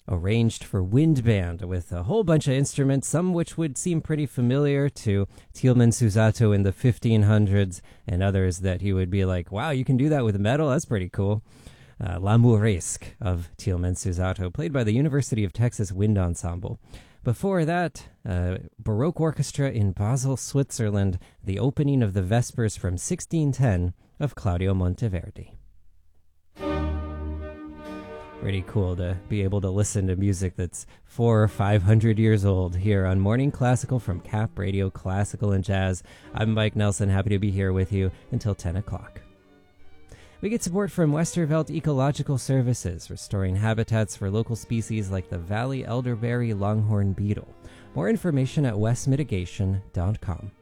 arranged for wind band with a whole bunch of instruments, some which would seem pretty familiar to Tielman Susato in the 1500s, and others that he would be like, wow, you can do that with metal? That's pretty cool. L'Amouresque of Tielman Susato, played by the University of Texas Wind Ensemble. Before that, Baroque Orchestra in Basel, Switzerland, the opening of the Vespers from 1610 of Claudio Monteverdi. Pretty cool to be able to listen to music that's 400 or 500 years old here on Morning Classical from Cap Radio Classical and Jazz. I'm Mike Nelson, happy to be here with you until 10 o'clock. We get support from Westervelt Ecological Services, restoring habitats for local species like the Valley elderberry longhorn beetle. More information at westmitigation.com.